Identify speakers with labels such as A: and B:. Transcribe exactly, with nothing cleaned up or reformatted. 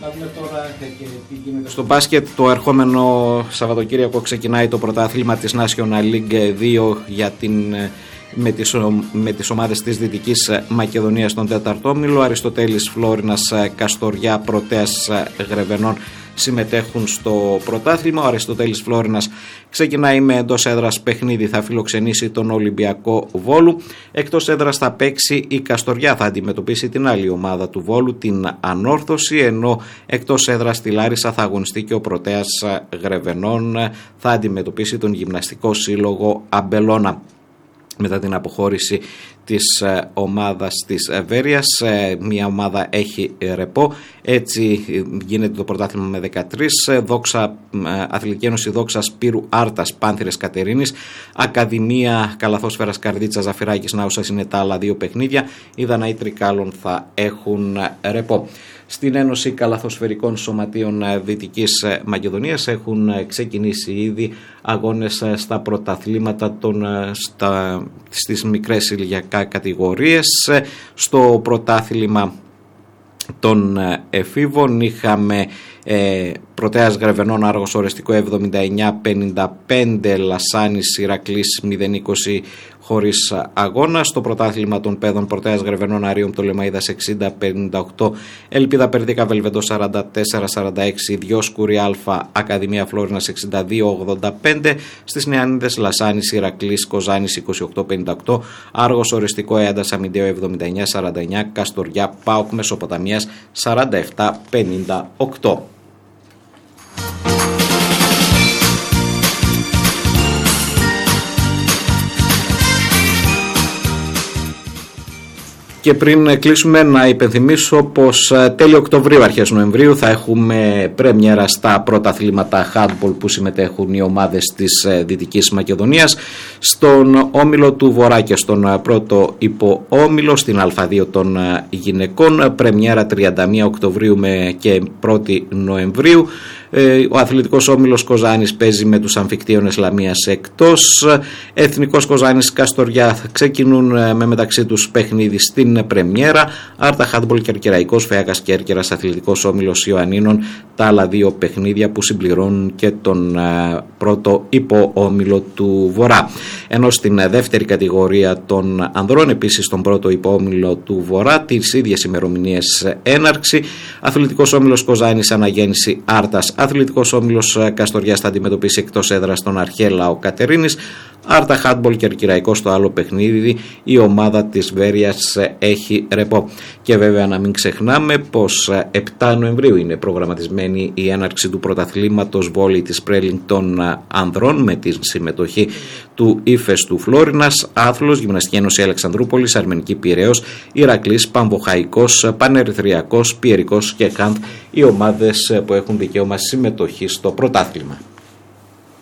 A: Στο μπάσκετ, το ερχόμενο Σαββατοκύριακο ξεκινάει το πρωτάθλημα της National League δύο για την, με, τις, με τις ομάδες της Δυτικής Μακεδονίας στον τέταρτο όμιλο. Αριστοτέλης Φλόρινας, Καστοριά, Πρωτέας Γρεβενών συμμετέχουν στο πρωτάθλημα. Ο Αριστοτέλης Φλόρινας ξεκινάει με εντός έδρας παιχνίδι, θα φιλοξενήσει τον Ολυμπιακό Βόλου. Εκτός έδρας θα παίξει η Καστοριά, θα αντιμετωπίσει την άλλη ομάδα του Βόλου, την Ανόρθωση, ενώ εκτός έδρας στη Λάρισα θα αγωνιστεί και ο Πρωτέας Γρεβενών, θα αντιμετωπίσει τον Γυμναστικό Σύλλογο Αμπελώνα. Μετά την αποχώρηση της ομάδας της Βέρειας, μια ομάδα έχει ρεπό, έτσι γίνεται το πρωτάθλημα με δεκατρείς. Δόξα, Αθλητική Ένωση Δόξα Σπύρου Άρτας, Πάνθυρες Κατερίνης, Ακαδημία Καλαθόσφαιρας Καρδίτσας Ζαφυράκης Νάουσας είναι τα άλλα δύο παιχνίδια. Οι Δαναοί Τρικάλων θα έχουν ρεπό. Στην Ένωση Καλαθοσφαιρικών Σωματείων Δυτικής Μακεδονίας έχουν ξεκινήσει ήδη αγώνες στα πρωταθλήματα των, στα, στις μικρές ηλικιακά κατηγορίες. Στο πρωτάθλημα των εφήβων είχαμε ε, Πρωτέας Γρεβενών Άργος Ορεστικό εβδομήντα εννιά πενήντα πέντε, Λασάνης Ηρακλής μηδέν είκοσι χωρίς αγώνα. Στο πρωτάθλημα των παιδών, Πρωτέας Γρεβενών Αρίων Πτολεμαΐδας εξήντα πενήντα οκτώ, Ελπίδα Περδίκα Βελβεντό σαράντα τέσσερα σαράντα έξι, Διόσκουρη Α Ακαδημία Φλόρινας εξήντα δύο ογδόντα πέντε, στις Νεανίδες Λασάνης Ηρακλής Κοζάνης είκοσι οκτώ πενήντα οκτώ, Άργος Ορεστικό Έαντας Αμυντέο εβδομήντα εννιά σαράντα εννιά, Καστοριά ΠΑΟΚ Μεσοποταμίας σαράντα επτά πενήντα οκτώ. Και πριν κλείσουμε, να υπενθυμίσω πως τέλη Οκτωβρίου, αρχές Νοεμβρίου θα έχουμε πρέμιερα στα πρώτα αθλήματα handball που συμμετέχουν οι ομάδες της Δυτικής Μακεδονίας. Στον όμιλο του Βορρά και στον πρώτο υποόμιλο, στην Α δύο των γυναικών, πρέμιερα τριάντα μία Οκτωβρίου με και πρώτη Νοεμβρίου. Ο Αθλητικός Όμιλος Κοζάνης παίζει με τους Αμφικτίονες Λαμίας εκτός. Εθνικός Κοζάνης Καστοριά ξεκινούν με μεταξύ τους παιχνίδι στην πρεμιέρα. Άρτα Χάντμπολ Κερκυραϊκός Φέακας Κέρκυρας, Αθλητικός Όμιλος Ιωαννίνων, τα άλλα δύο παιχνίδια που συμπληρώνουν και τον πρώτο υποόμιλο του Βορρά. Ενώ στην δεύτερη κατηγορία των ανδρών, επίσης στον πρώτο υποόμιλο του Βορρά, τις ίδιες ημερομηνίες έναρξη. Αθλητικός Όμιλος Κοζάνης Αναγέννηση Άρτας, Αθλητικός Όμιλος Καστοριάς θα αντιμετωπίσει εκτός έδρας τον Αρχέλα ο Κατερίνης. Άρτα Χάντμπολ Κερκυραϊκό στο άλλο παιχνίδι, η ομάδα της Βέρειας έχει ρεπό. Και βέβαια να μην ξεχνάμε πως επτά Νοεμβρίου είναι προγραμματισμένη η έναρξη του πρωταθλήματος βόλεϊ της Πρέλινγκ των ανδρών με τη συμμετοχή του Ήφες του Φλόρινας, Άθλος, Γυμναστική Ένωση Αλεξανδρούπολης, Αρμενική Πειραιώς, Ηρακλής, Παμβοχαϊκός, Πανερυθριακός, Πιερικός και Χάνθ, οι ομάδες που έχουν δικαίωμα συμμετοχή στο πρωτάθλημα.